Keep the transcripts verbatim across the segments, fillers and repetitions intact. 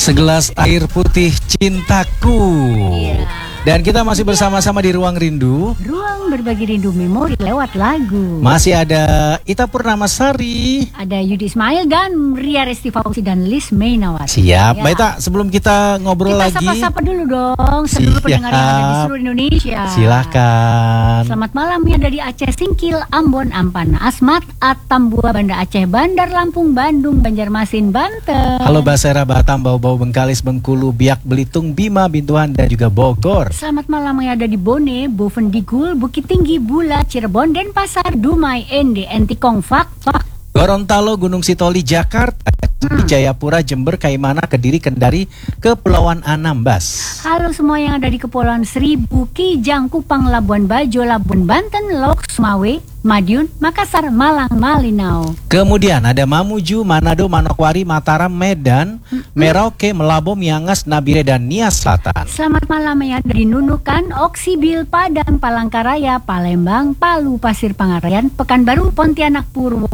Segelas air putih cintaku. Iya. Dan kita masih bersama-sama di Ruang Rindu. Ruang berbagi rindu memori lewat lagu. Masih ada Ita Purnamasari, Ada Yudi Ismail dan Ria Resti Fauzi dan Liz Mainawati. siap. Ya. Mbak Ita, sebelum kita ngobrol Kita lagi, sapa-sapa dulu dong seluruh Siap. pendengar yang ada di seluruh Indonesia. silahkan. Selamat malam ya dari Aceh Singkil, Ambon, Ampana, Asmat, Atambua, Banda Aceh, Bandar Lampung, Bandung, Banjarmasin, Banten. Halo Basera, Batam, Bau-Bau, Bengkalis, Bengkulu, Biak, Belitung, Bima, Bintuan, dan juga Bogor. Selamat malam yang ada di Bone, Bovendigul, Bukit Tinggi, Bula, Cirebon, Denpasar, Dumai, Ende, Entikong, Fak, Fak. Gorontalo, Gunung Sitoli, Jakarta, Hmm. Jayapura, Jember, Kaimana, Kediri, Kendari, Kepulauan Anambas. Halo semua yang ada di Kepulauan Seribu, Kijang, Kupang, Labuan Bajo, Labuan Banten, Lok, Sumawe, Madiun, Makassar, Malang, Malinau. Kemudian ada Mamuju, Manado, Manokwari, Mataram, Medan, Merauke, Melabo, Miangas, Nabire, dan Nias Selatan. Selamat malam yang ada di Nunukan, Oksibil, Padang, Palangkaraya, Palembang, Palu, Pasir Pangarayan, Pekanbaru, Pontianak, Purwokerto.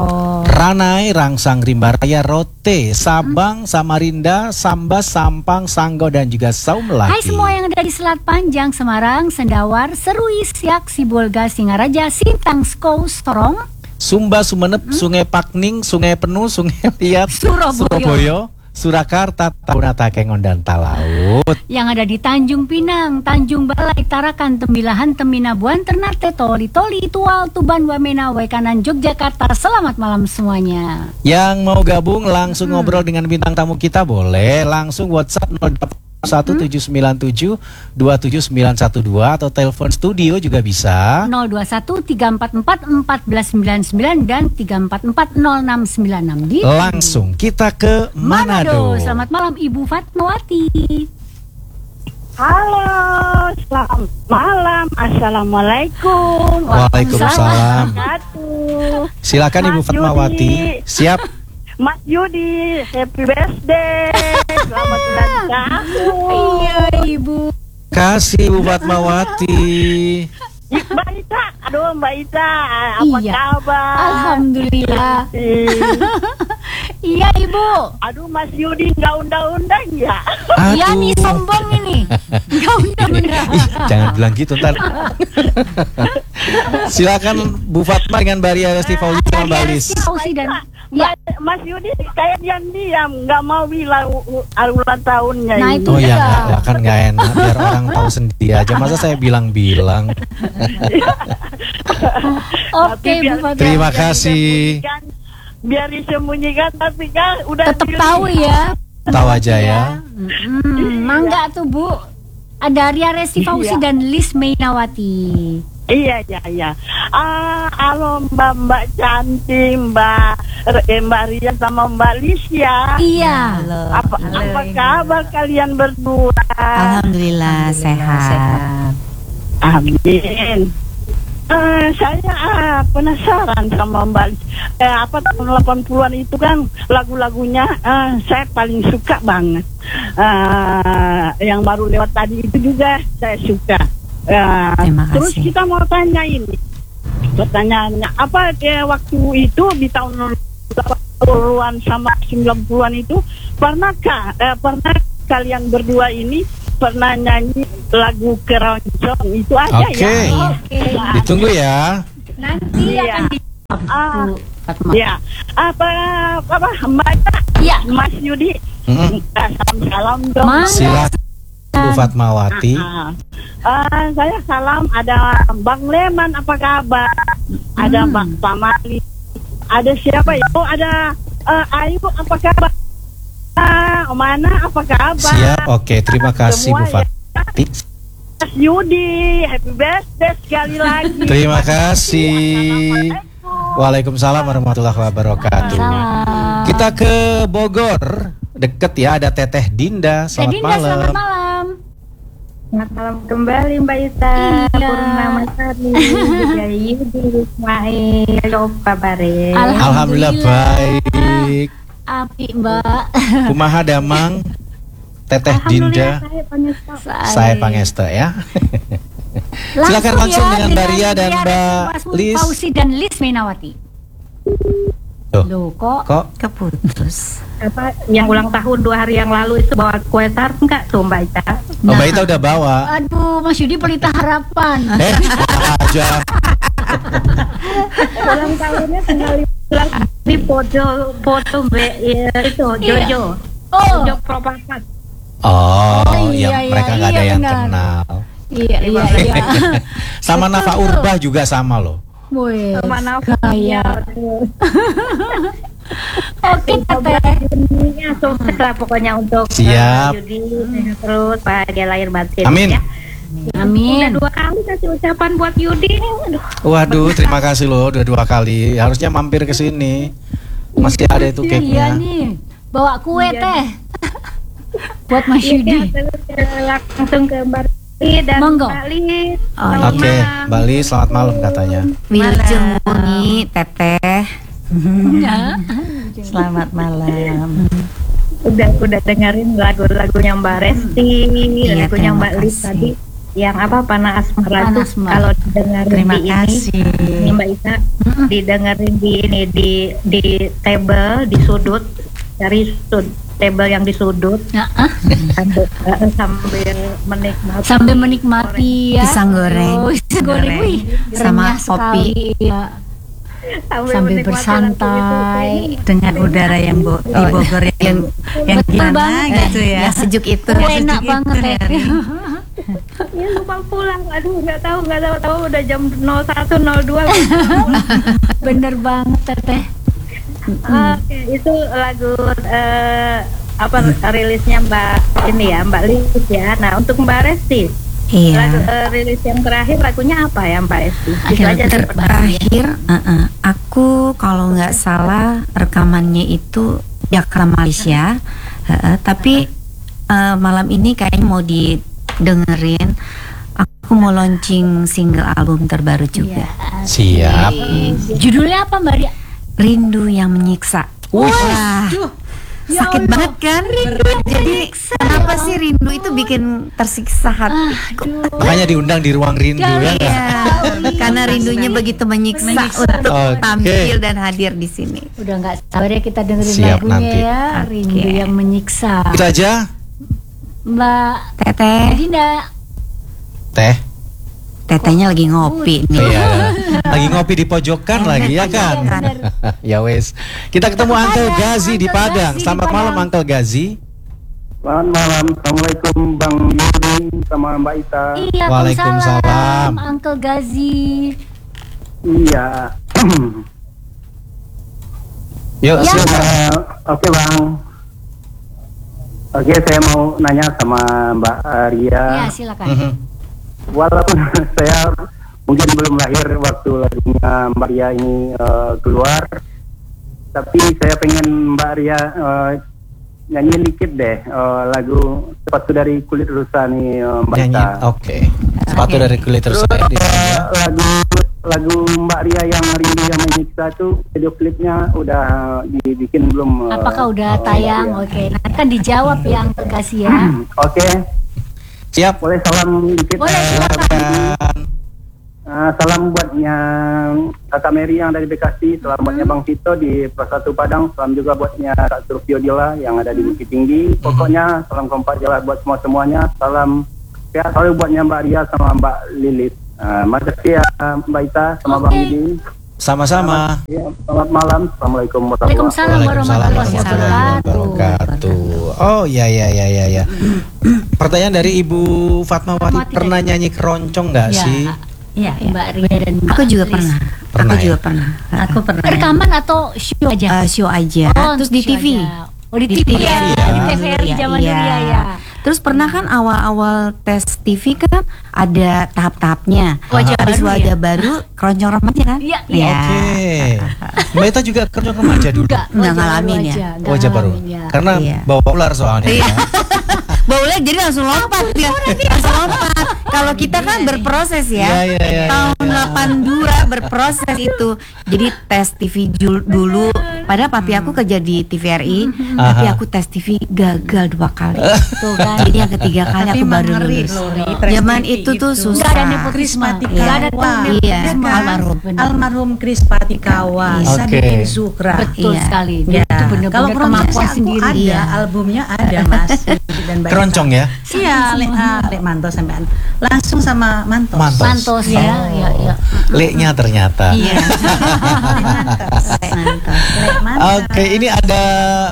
Ranai, Rangsang, Rimbaraya, Rote, Sabang, Samarinda, Sambas, Sampang, Sanggo, dan juga Saumlaki. Hai semua yang ada di Selat Panjang, Semarang, Sendawar, Serui, Siak, Sibolga, Singaraja, Sintang, Skou, Sorong, Sumba, Sumenep, Sungai Pakning, Sungai Penuh, Sungai Liat, Surabaya. Surabaya, Surakarta, Tahuna, Takengon, dan Talaut. yang ada di Tanjung Pinang, Tanjung Balai, Tarakan, Tembilahan, Teminabuan, Ternate, Toli, Toli, Tual, Tuban, Wamena, Waikanan, Yogyakarta. Selamat malam semuanya. Yang mau gabung langsung ngobrol dengan bintang tamu kita boleh langsung WhatsApp nol delapan satu tujuh sembilan tujuh dua tujuh sembilan satu dua atau telepon studio juga bisa. nol dua satu tiga empat empat empat sembilan sembilan dan tiga empat empat nol enam sembilan enam di Langsung kita ke Manado. Manado. Selamat malam Ibu Fatmawati. Halo, selamat malam. Assalamualaikum. Waalaikumsalam. Wabarakatuh. Silakan Ibu Mas Fatmawati. Yudi. Siap. Mas Yudi, happy birthday. Selamat ulang tahun. Iya Ibu. Kasih Ibu Fatmawati. Mbak Ita, aduh Mbak Ita, apa Iya. kabar? Alhamdulillah. Eh, Iya Ibu. Aduh Mas Yudi nggak undang-undang ya? Iya nih sombong ini. Enggak undang-undang. Ih, jangan bilang gitu ntar. Silakan Bu Fatma dengan Mbak Ria Resti Fauzi sama Mbak Liz. Fauzi dan ya. Mas Yudi kayak diam-diam, nggak mau bilang u- u- ulang tahunnya Nah, ini. itu Oh ya, dia. nggak, nggak, kan nggak enak biar orang tahu sendiri aja. Masa saya bilang-bilang. Oke Tapi Bu biar- Fatma. Terima biar kasih. disembunyikan, Biar disembunyikan, tapi kan udah Tetap di- tahu ya. Tahu aja ya. Hmm, mangga tuh Bu. Ada Ria Resti Fauzi Iya. dan Liz Mainawati. Iya, iya, iya. Ah, halo Mbak Mbak cantik, Mbak eh, Mbak Ria sama Mbak Lisya. Iya. Apa apa kabar kalian berdua? Alhamdulillah sehat. Amin. Eh, saya ah, penasaran sama Mbak Lis. Eh, apa tahun delapan puluhan itu kan lagu-lagunya eh, saya paling suka banget. Eh, yang baru lewat tadi itu juga saya suka. Eh, Terima kasih. terus kita mau tanya ini. Pertanyaannya apa eh, waktu itu di tahun delapan puluhan sama sembilan puluhan itu pernahkah eh, pernah kalian berdua ini pernah nyanyi lagu keroncong itu aja Oke. ya? Oke. Ditunggu ya. Nanti Iya. akan di Ah, Bu Fatma. ya. Apa apa Mbak Ita, Iya. Mas Yudi, Mm-mm. salam salam dong. Mas. Silakan Bu Fatmawati. Ah, ah, saya salam ada Bang Leman apa kabar? Ada Hmm. Bang Pamali. Ada siapa ya? Oh ada eh, Ayu apa kabar? Ah, mana apa kabar? Siap. Oke, terima kasih Bu Semua ya. Fatmawati. Mas Yudi, happy birthday sekali lagi. Terima kasih. Waalaikumsalam warahmatullahi wabarakatuh. Salam. Kita ke Bogor, deket ya, ada Teteh Dinda. Teh Selamat Dinda, malam. selamat malam. Selamat malam kembali Mbak Ita. Iya. Purnamasari, juga Yudi Ismail, apa kabarnya? Alhamdulillah. Alhamdulillah baik. Api Mbak. Kumaha damang Teteh Dinda. Alhamdulillah saya penyusul. Saya Pangesta ya. Silakan langsung dengan Mbak Ria dan Mbak Liz. Fauzi dan Liz Mainawati. Loh, Loh kok kok Keputus. Apa yang ulang tahun dua hari yang lalu itu bawa kue tart enggak tuh Mbak Ita? oh, Mbak Ita udah bawa? aduh Mas Yudi pelita harapan. Eh, aja. Ulang tahunnya tinggal di foto foto Mbak ya, itu Iya. Jojo. Oh Jojo Propapat. Oh, Oh, iya, ya iya, mereka nggak iya, ada yang benar. kenal. iya iya iya. Sama Nafa Urbah juga sama loh. Wih, Mana kaya. Oke teteh. Ini sukses lah pokoknya untuk Siap. uh, Yudi sehat terus bahagia lahir batin. Amin. Ya. Udah Amin. dua kali kasih ucapan buat Yudi nih. Aduh. Waduh, terima kasih loh udah dua kali. Harusnya mampir ke sini. Masih ada itu Iya cake-nya. nih, bawa kue Iya. teh. Buat Mas Iya, Yudi. terus, uh, langsung ke Mbak Li dan Monggo. Mbak Lis. Oh, Selamat Oke, malam. Bali selamat malam katanya. Wilujeng Muni, Teteh. Ya. Selamat malam. Udah udah dengerin lagu-lagunya Mbak Resti, Iya, lagunya terima Mbak Lis kasih. tadi yang apa Panah Asmara Panah tuh Asmara. kalau didengerin Terima di kasih. ini, ini Mbak Ita didengerin di ini di di table di sudut dari sud table yang di sudut Nah, ah, sambil eh, sambil menikmati sambil menikmati ya. Pisang goreng. Oh, pisang goreng. Goreng. Wih, Sama renyah kopi. sekali, ya. sambil, Sambil menikmati bersantai. Dengan udara yang bo di Bogor yang yang Betul gimana banget. gitu ya. Yang sejuk itu. Oh, enak banget ya. ya lupa pulang aduh nggak tahu nggak tahu tahu udah jam nol satu nol dua. Bener banget teteh. Oke, itu lagu eh, apa rilisnya Mbak ini ya Mbak Lis ya. Nah untuk Mbak Resti, lagu Iya. eh, rilis yang terakhir lagunya apa ya Mbak Resti? Itu Akhir- aja akhir- terpercaya. Terakhir, uh-uh, aku kalau nggak salah rekamannya itu Jakarta Malaysia, uh-uh, tapi uh, malam ini kayaknya mau didengerin. Aku mau launching single album terbaru juga, Siap. Judulnya apa Mbak Ria? Rindu yang Menyiksa. Wah, Ya sakit Allah. banget kan? Jadi kenapa sih rindu itu bikin tersiksa hatiku? Makanya diundang di ruang rindu ya. nggak? Iya, karena rindunya begitu menyiksa, Menyiksa. untuk Oke. tampil dan hadir di sini. Udah nggak sabar ya kita dengerin Siap lagunya nanti. ya. Oke. Rindu yang menyiksa. Itu aja. Mbak Teteh, Dinda. Teh. tetehnya lagi ngopi nih. Iya. Lagi ngopi di pojokan lagi ya kan. Ya wes. Kita ketemu Uncle Gazi di Uncle Padang. Gazi di Selamat malam Padang. Uncle Gazi. Selamat malam, Assalamualaikum Bang Yudi sama Mbak Ita. Iya, Waalaikumsalam. Waalaikumsalam, Uncle Gazi. Iya. Yuk, Ya. silakan. Eh, Oke Bang. Oke, saya mau nanya sama Mbak Ria. Ya, silakan. Mhm. Walaupun saya mungkin belum lahir waktu lagunya Mbak Ria ini eh, keluar, tapi saya pengen Mbak Ria eh, nyanyiin dikit deh eh, lagu Sepatu dari Kulit Rusa nih eh, Mbak Nyanyi. Ita. Oke. Sepatu Oke. dari kulit terus Terus di eh, lagu lagu Mbak Ria yang Rindu yang Menyiksa tuh video klipnya udah dibikin belum? eh? Apakah udah Oh, tayang? iya. Oke, nanti kan dijawab ya Uncle Gazi ya. Oke, Siap. boleh salam dikit. Boleh, Eh, silakan. eh, salam buatnya Kakak Mary yang dari Bekasi, salam buatnya Bang Vito di Persatu Padang, salam juga buatnya Kak Surfio Dila yang ada di Bukit Tinggi. Pokoknya salam kompak jelas buat semua semuanya. Salam sehat selalu buatnya Mbak Ria sama Mbak Lilis. Uh, makasih ya Mbak Ita sama Bang Oke. Yudi. Sama-sama. Ya, selamat malam. Assalamualaikum warahmatullahi Waalaikumsalam warahmatullahi wabarakatuh. wabarakatuh. Oh ya ya ya ya ya. Pertanyaan dari Ibu Fatmawati, Fatmawati pernah nyanyi keroncong nggak Ya, sih? Iya, iya. Mbak Ria dan Mbak Aku juga Lis. pernah. Pernah Aku ya? juga pernah. Aku pernah. Rekaman atau show aja? Eh, show aja. Oh, Terus di show T V. aja. Oh, di T V ya. ya. Di T V R I zaman Iya. dulu ya ya. Terus pernah kan awal-awal tes T V kan ada tahap-tahapnya. Wajah Habis baru wajah ya? baru keroncong remaja kan? Iya, Iya. Oke. Mbak Ita juga keroncong remaja dulu. Enggak, Nggak wajah ngalamin baru ya? aja, nggak Wajah baru. ngalamin, ya. Karena Iya. bawa ular soalnya. Iya. ya. Boleh jadi langsung lompat dia. Langsung lompat. Kalau kita kan berproses ya. Iya, iya, iya, Tahun delapan puluh dua berproses itu. Jadi tes T V jul- dulu Padahal papi aku kerja di T V R I, tapi Aha. aku tes T V gagal dua kali. Tuh kan. Jadi yang ketiga kali Tapi aku baru mengeri lulus. loh, Ri, prestasi Zaman itu tuh itu. susah. Nggak ada nepotisme. Patikawa. Nggak ada tuh Iya, nepotisme. almarhum. Benar. Almarhum Kris Patikawa, Iya. Sadikin Oke. Sukra. Betul Iya. sekali. Ya. Itu benar-benar Kalau kemampuan promesnya aku sendiri. ada, Iya. albumnya ada Mas. Dan Mbak Keroncong Ika. ya? Iya, Lek ah, Lek Manto sampean. Langsung sama Mantos. Mantos. Santos ya, ya, ya. Leknya ternyata. Iya. Lek Mantos. Mantos. Lek Mantos. Oke, ini ada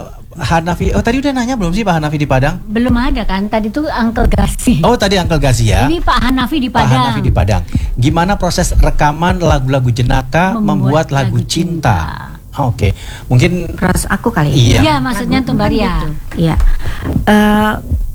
Hanafi. Oh, tadi udah nanya belum sih Pak Hanafi di Padang? Belum ada kan? Tadi tuh Uncle Gasi. Oh, tadi Uncle Gazi ya. Ini Pak Hanafi di Pak Padang. Hanafi di Padang. Gimana proses rekaman lagu-lagu Jenaka membuat, Membuat lagu lagu cinta? Oke, mungkin Terus aku kali. Iya. Iya, maksudnya tuh Mbak Ria. Iya. Eh,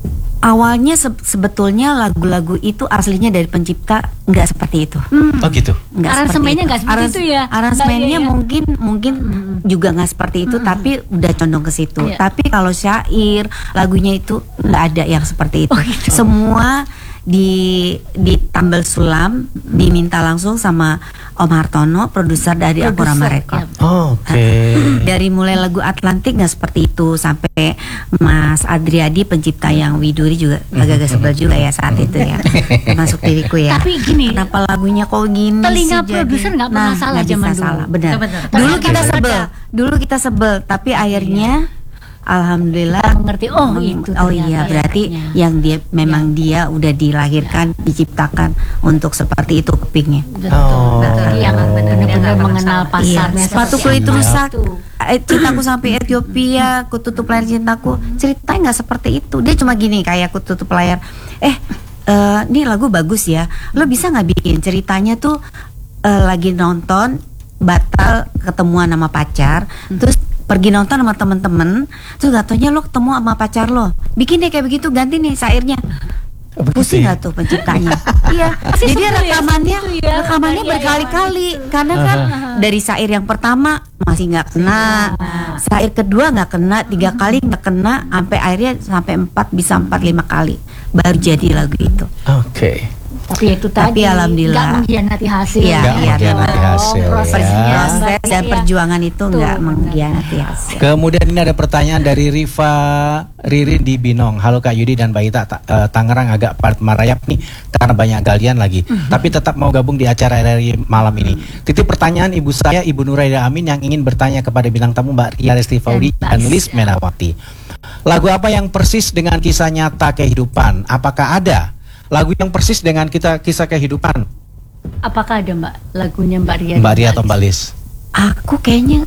awalnya se- sebetulnya lagu-lagu itu aslinya dari pencipta nggak seperti itu. oh gitu. Nggak Aransemennya seperti nggak seperti itu ya, Mbak Aransemennya Ria ya? mungkin mungkin juga nggak seperti itu, tapi udah condong ke situ. Iya. Tapi kalau syair lagunya itu nggak ada yang seperti itu. Oh, gitu. Semua di ditambal sulam, diminta langsung sama Om Hartono, produser dari Akorama Produser, Record. ya. Oke. Dari mulai lagu Atlantik nggak seperti itu, sampai Mas Adriadi pencipta yang Widuri juga agak-agak sebel juga ya saat itu ya, masuk diriku ya. Tapi gini, Kenapa lagunya kok gini telinga sih produser jadi? nggak pernah Nah, salah nggak zaman bisa dulu. salah, benar. Benar. Dulu Oke. kita sebel, dulu kita sebel, tapi akhirnya alhamdulillah Kita mengerti, oh, meng- itu oh ternyata iya ya, berarti ya. yang dia memang dia udah dilahirkan, diciptakan untuk seperti itu kepingnya. betul, Oh. betul. Yang benar-benar mengenal Iya, pasarnya. sepatu seperti kulit apa. rusak. Itu. Eh, cintaku sampai Ethiopia, ku tutup layar cintaku. Ceritanya nggak seperti itu. Dia cuma gini, kayak aku tutup layar. Eh, eh, ini lagu bagus ya. Lo bisa nggak bikin ceritanya tuh eh, lagi nonton batal ketemuan sama pacar, terus pergi nonton sama temen-temen, terus gak taunya lo ketemu sama pacar lo. Bikin deh kayak begitu, ganti nih syairnya. Begitu Pusing ya? gak tuh penciptanya? Iya. Masih Jadi sebel ya, rekamannya, seperti itu ya. rekamannya Iya, iya, berkali-kali, karena kan dari syair yang pertama masih nggak kena, syair kedua nggak kena, tiga kali nggak kena, sampai akhirnya sampai empat bisa empat lima kali baru jadi lagu itu. Oke. Tapi itu Tapi tadi alhamdulillah. nggak mengkhianati hasil. Iya, Nggak iya, mengkhianati benar. hasil, ya. prosesnya, Proses Mbak dan Ria. perjuangan itu Tuh, nggak benar. mengkhianati hasil. Kemudian ini ada pertanyaan dari Riva Ririn di Binong. Halo Kak Yudi dan Mbak Ita, Ta- eh, Tangerang agak padat merayap nih karena banyak galian lagi. Tapi tetap mau gabung di acara R R I malam ini. Titip pertanyaan ibu saya, Ibu Nuraida Amin, yang ingin bertanya kepada bintang tamu Mbak Ria Lesti Faudi Mbak dan Ria. Lis Menawati. Lagu apa yang persis dengan kisah nyata kehidupan? Apakah ada lagu yang persis dengan kita kisah kehidupan? Apakah ada Mbak lagunya Mbak Ria? Mbak Ria atau Mbak Lis? Aku kayaknya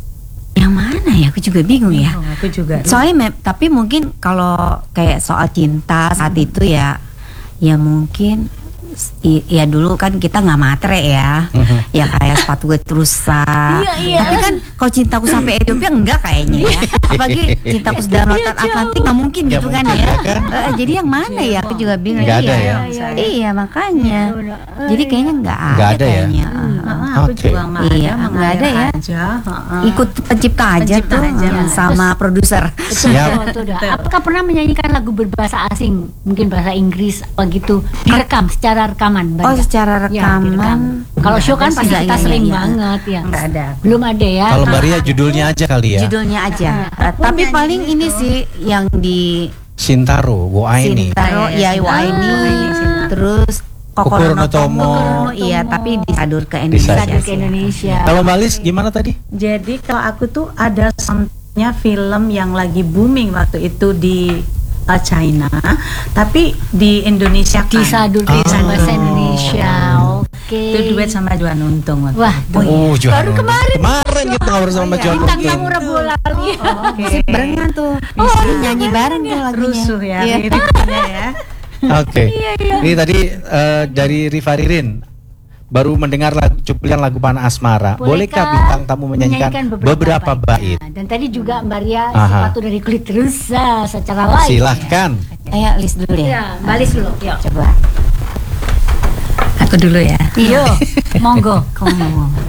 yang mana ya? Aku juga bingung ya. Oh, aku juga. Soalnya me- tapi mungkin kalau kayak soal cinta saat itu ya, ya mungkin i- ya dulu kan kita nggak matre ya, ya kayak sepatu gue rusak. Iya, iya. Tapi kan kalau cintaku sampai Ethiopia enggak kayaknya ya. Apalagi cintaku sudah lautan Atlantik nggak mungkin Nggak gitu kan mungkin, ya. ya kan? Eh, jadi yang mana ya? Aku juga bingung. Nggak ada iya. ya? Iya makanya. Jadi kayaknya nggak ada, Nggak ada ya? kayaknya. Ah, aku Oke. juga nggak Iya, ada, nggak ada mengalir ya. aja. Heeh. Ikut pencipta aja Pencipta tuh aja. eh, sama produser. Siap. Betul, betul, dah. Apakah pernah menyanyikan lagu berbahasa asing, mungkin bahasa Inggris apa gitu, direkam secara rekaman? Mbak Oh, Ria? secara Ya, rekaman. direkam. Kalau show kan Nggak pasti ada kita sih. sering Iya, iya. banget ya. Nggak ada. Belum ada ya. Kalau Mbak Ria judulnya aja kali ya. Judulnya aja. Eh, tapi nyanyi paling itu. ini sih yang di Shintaro, Woaini. Sintaro, Iya, ya iya, Waini, Sintaro. terus Kokoro Kokoro no Tomo. Tomo, iya, tapi disadur ke Disadur Indonesia. Disadur ke sih. Indonesia. Kalau Mbak Lis gimana tadi? Jadi kalau aku tuh ada soundtracknya film yang lagi booming waktu itu di uh, China, tapi di Indonesia kan. Disadur ke Ah. bahasa Indonesia. Oke. Itu duet sama Juan Untung waktu Wah, itu. Oh, Johan baru Untung. kemarin. Kemarin kita ngobrol sama Johan Bintang Untung. tamu Rabu lalu. Masih barengan tuh, oh, nyanyi bareng tuh lagunya. Rusuh ya, Iya. liriknya ya. Oke. Ini tadi eh, dari Riva Ririn baru mendengar lagu, cuplikan lagu Panah Asmara. Bolehkah bintang tamu menyanyikan beberapa, bait? Dan tadi juga Mbak Ria Aha. sepatu dari kulit rusa secara live. Silahkan. Ayo list dulu ya. Ya, balik dulu. Yuk. Coba. Aku dulu ya. Yo, monggo. Kamu ngomong.